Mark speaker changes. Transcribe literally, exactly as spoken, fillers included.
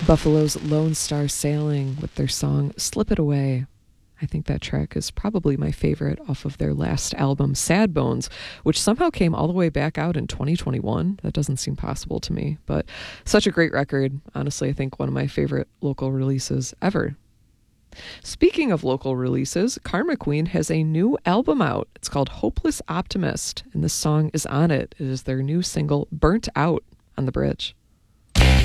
Speaker 1: Buffalo's Lone Star Sailing with their song Slip It Away. I think that track is probably my favorite off of their last album, Sad Bones, which somehow came all the way back out in twenty twenty-one. That doesn't seem possible to me, but such a great record. Honestly, I think one of my favorite local releases ever. Speaking of local releases, Karma Queen has a new album out. It's called Hopeless Optimist, and this song is on it. It is their new single, Burnt Out, on The Bridge.